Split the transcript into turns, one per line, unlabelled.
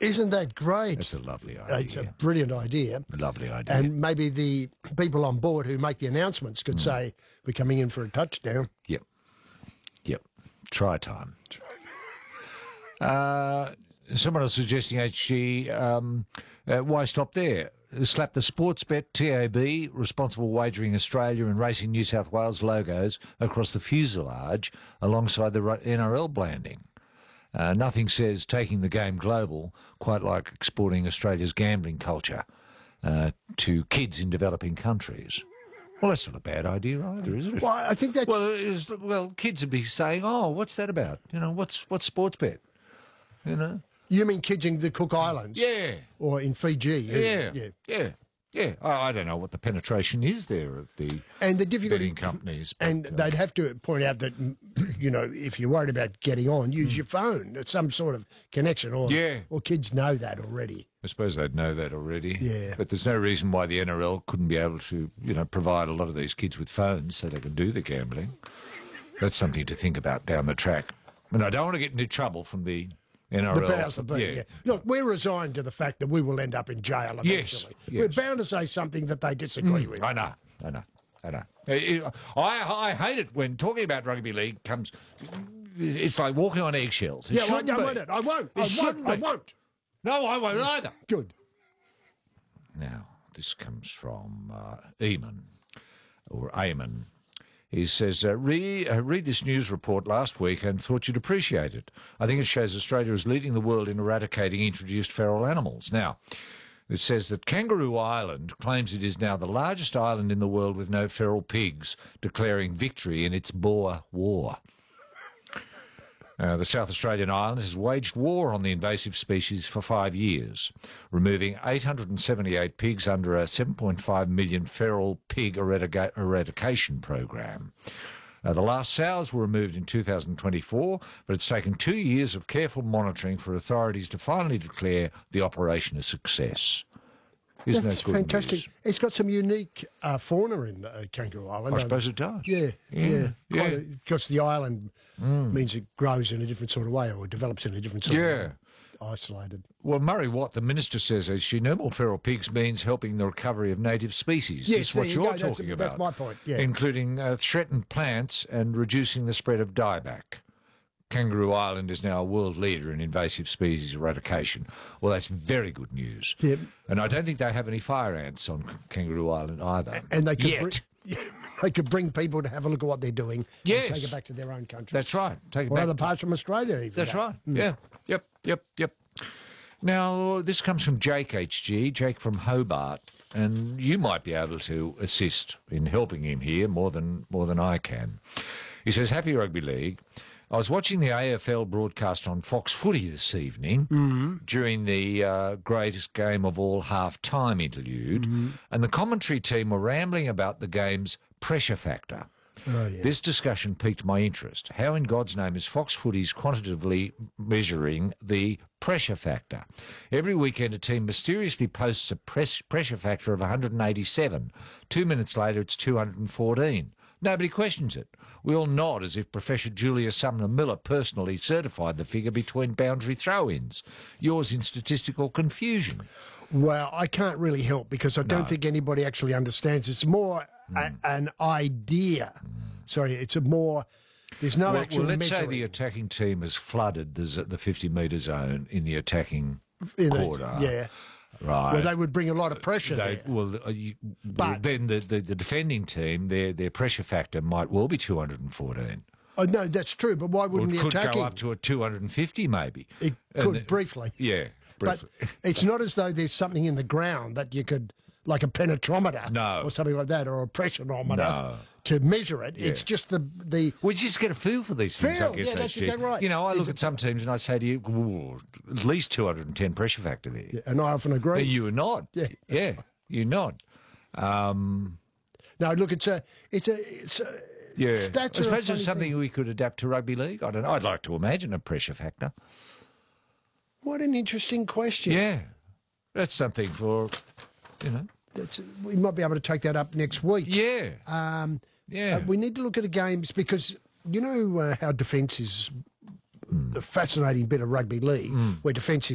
Isn't that great?
It's a lovely idea.
It's a brilliant idea.
A lovely idea.
And maybe the people on board who make the announcements could say, we're coming in for a touchdown.
Yep. Try time. Someone else suggesting, HG, why stop there? Slap the Sportsbet TAB, Responsible Wagering Australia and Racing New South Wales logos across the fuselage alongside the NRL branding. Nothing says taking the game global quite like exporting Australia's gambling culture to kids in developing countries. Well, that's not a bad idea either, is it?
Well, I think that's...
Well, kids would be saying, oh, what's that about? You know, what's Sportsbet? You know?
You mean kids in the Cook Islands?
Yeah.
Or in Fiji?
Yeah. I don't know what the penetration is there of the betting companies.
And they'd have to point out that, you know, if you're worried about getting on, use your phone. It's some sort of connection. Or kids know that already.
I suppose they'd know that already.
Yeah.
But there's no reason why the NRL couldn't be able to, you know, provide a lot of these kids with phones so they can do the gambling. That's something to think about down the track. And I don't want to get into trouble from the NRL.
The powers that be, yeah. Look, we're resigned to the fact that we will end up in jail eventually.
Yes.
We're bound to say something that they disagree with.
I know. I hate it when talking about rugby league comes... It's like walking on eggshells.
I won't.
No, I won't either.
Good.
Now, this comes from Eamon. He says, read this news report last week and thought you'd appreciate it. I think it shows Australia is leading the world in eradicating introduced feral animals. Now, it says that Kangaroo Island claims it is now the largest island in the world with no feral pigs, declaring victory in its Boer War. The South Australian island has waged war on the invasive species for 5 years, removing 878 pigs under a 7.5 million feral pig eradication program. The last sows were removed in 2024, but it's taken 2 years of careful monitoring for authorities to finally declare the operation a success. Isn't
That's
that good
fantastic.
news?
It's got some unique fauna in Kangaroo Island.
I suppose it does.
Yeah. Because the island means it grows in a different sort of way or develops in a different sort of way. Isolated.
Well, Murray Watt, the minister, says no more feral pigs means helping the recovery of native species.
Yes,
that's what you're talking about.
That's my point, yeah.
Including threatened plants and reducing the spread of dieback. Kangaroo Island is now a world leader in invasive species eradication. Well, that's very good news.
Yep.
And I don't think they have any fire ants on Kangaroo Island either.
And they could they could bring people to have a look at what they're doing and take it back to their own country.
That's right. Take it
or
back
other parts from Australia even.
That's right. Yeah. Yep. Now, this comes from Jake HG, Jake from Hobart, and you might be able to assist in helping him here more than I can. He says, Happy Rugby League. I was watching the AFL broadcast on Fox Footy this evening during the greatest game of all half-time interlude, and the commentary team were rambling about the game's pressure factor.
Oh, yeah.
This discussion piqued my interest. How in God's name is Fox Footy's quantitatively measuring the pressure factor? Every weekend a team mysteriously posts a pressure factor of 187. 2 minutes later it's 214. Nobody questions it. We all nod as if Professor Julia Sumner Miller personally certified the figure between boundary throw-ins. Yours in statistical confusion.
Well, I can't really help because I don't think anybody actually understands. It's more an idea. Sorry, it's a more... There's no actual
let's
measuring.
say the attacking team has flooded the 50-metre zone in the attacking quarter.
Yeah.
Right.
Well, they would bring a lot of pressure there.
But then the defending team, their pressure factor might well be 214.
Oh, no, that's true, but why wouldn't the attacking...
It could go up to a 250 maybe.
It could, briefly.
Yeah, briefly.
But it's not as though there's something in the ground that you could, like a penetrometer or something like that, or a pressurometer to measure it. Yeah. It's just the...
We just get a feel for these things, I guess.
Yeah, that's exactly right.
You know, I look at some teams and I say to you, at least 210 pressure factor there.
Yeah, and I often agree.
And you nod.
Yeah,
you nod.
No, look, it's a stats
I suppose it's something
thing.
we could adapt to rugby league. I don't know. I'd like to imagine a pressure factor.
What an interesting question.
Yeah. That's something for, you know.
We might be able to take that up next week.
Yeah.
We need to look at the games because you know how defence is a fascinating bit of rugby league, where defence is